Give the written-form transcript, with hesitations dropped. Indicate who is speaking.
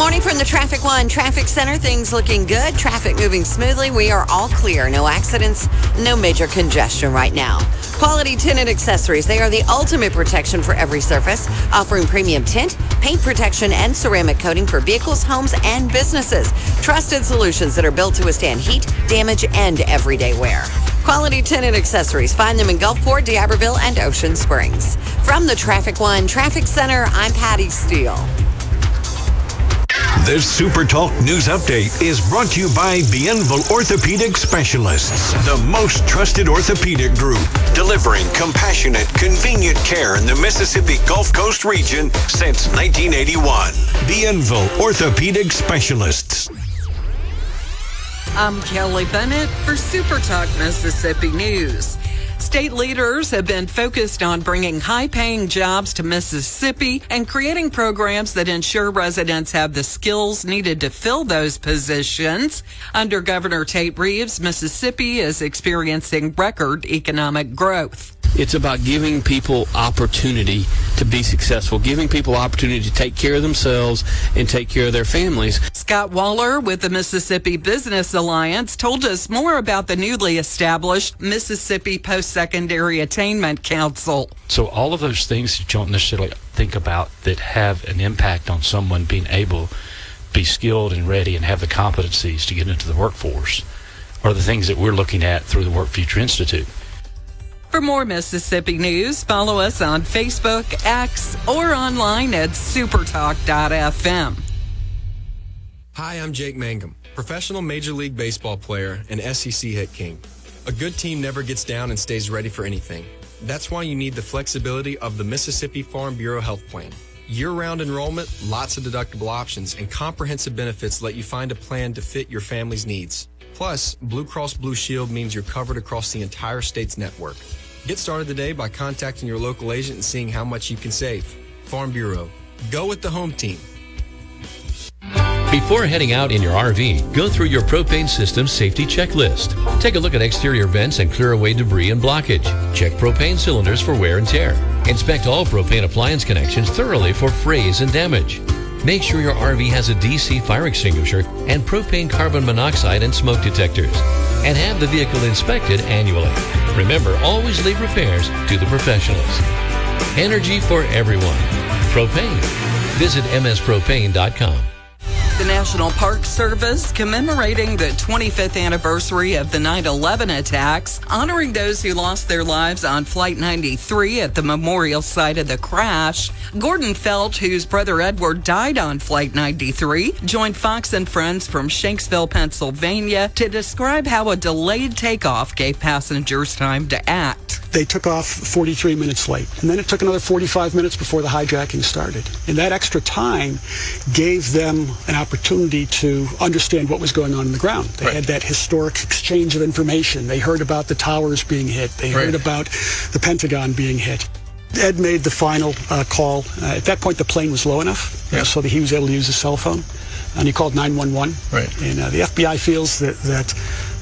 Speaker 1: Morning from the Traffic One Traffic Center. Things looking good. Traffic moving smoothly. We are all clear. No accidents, no major congestion right now. Quality Tinted Accessories. They are the ultimate protection for every surface, offering premium tint, paint protection, and ceramic coating for vehicles, homes, and businesses. Trusted solutions that are built to withstand heat, damage, and everyday wear. Quality Tinted Accessories. Find them in Gulfport, D'Iberville, and Ocean Springs. From the Traffic One Traffic Center, I'm Patty Steele.
Speaker 2: This Super Talk News Update is brought to you by Bienville Orthopedic Specialists, the most trusted orthopedic group, delivering compassionate, convenient care in the Mississippi Gulf Coast region since 1981. Bienville Orthopedic Specialists.
Speaker 3: I'm Kelly Bennett for Super Talk Mississippi News. State leaders have been focused on bringing high-paying jobs to Mississippi and creating programs that ensure residents have the skills needed to fill those positions. Under Governor Tate Reeves, Mississippi is experiencing record economic growth.
Speaker 4: It's about giving people opportunity to be successful, giving people opportunity to take care of themselves and take care of their families.
Speaker 3: Scott Waller with the Mississippi Business Alliance told us more about the newly established Mississippi Post-Secondary Attainment Council.
Speaker 5: So all of those things that you don't necessarily think about that have an impact on someone being able to be skilled and ready and have the competencies to get into the workforce are the things that we're looking at through the Work Future Institute.
Speaker 3: For more Mississippi news, follow us on Facebook, X, or online at supertalk.fm.
Speaker 6: Hi, I'm Jake Mangum, professional Major League Baseball player and SEC hit king. A good team never gets down and stays ready for anything. That's why you need the flexibility of the Mississippi Farm Bureau Health Plan. Year-round enrollment, lots of deductible options, and comprehensive benefits let you find a plan to fit your family's needs. Plus, Blue Cross Blue Shield means you're covered across the entire state's network. Get started today by contacting your local agent and seeing how much you can save. Farm Bureau. Go with the home team.
Speaker 7: Before heading out in your RV, go through your propane system safety checklist. Take a look at exterior vents and clear away debris and blockage. Check propane cylinders for wear and tear. Inspect all propane appliance connections thoroughly for frays and damage. Make sure your RV has a DC fire extinguisher and propane carbon monoxide and smoke detectors. And have the vehicle inspected annually. Remember, always leave repairs to the professionals. Energy for everyone. Propane. Visit mspropane.com.
Speaker 3: The National Park Service commemorating the 25th anniversary of the 9/11 attacks, honoring those who lost their lives on Flight 93 at the memorial site of the crash. Gordon Felt, whose brother Edward died on Flight 93, joined Fox and Friends from Shanksville, Pennsylvania, to describe how a delayed takeoff gave passengers time to act.
Speaker 8: They took off 43 minutes late, and then it took another 45 minutes before the hijacking started. And that extra time gave them an opportunity to understand what was going on the ground. They had that historic exchange of information. They heard about the towers being hit. They heard about the Pentagon being hit. Ed made the final call. At that point, the plane was low enough so that he was able to use his cell phone. And he called 911. And the FBI feels that